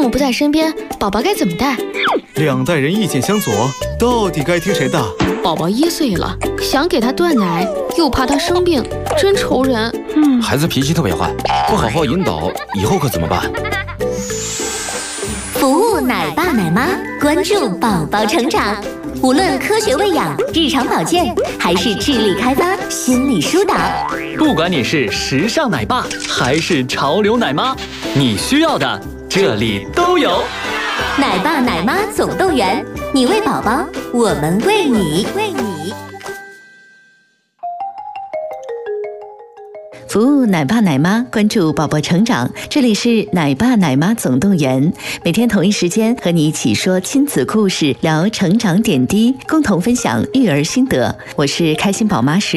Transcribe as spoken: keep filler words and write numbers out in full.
母不在身边，宝宝该怎么带？ 两代人意见相左，到底该听谁的？ 宝宝一岁了，想给他断奶，又怕他生病，真愁人。 嗯，孩子脾气特别坏，不好好引导，以后可怎么办？ 服务奶爸奶妈，关注宝宝成长。无论科学喂养、日常保健，还是智力开发、心理疏导， 不管你是时尚奶爸还是潮流奶妈，你需要的这里都有。 奶爸奶妈总动员，你喂宝宝，我们喂你。喂你。 服务奶爸奶妈，关注宝宝成长。这里是奶爸奶妈总动员，每天同一时间和你一起说亲子故事，聊成长点滴，共同分享育儿心得。我是开心宝妈时